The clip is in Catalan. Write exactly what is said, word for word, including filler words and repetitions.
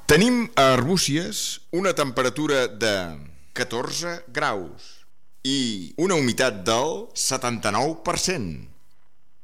Tenim a Arbúcies una temperatura de catorze graus i una humitat del setanta-nou per cent.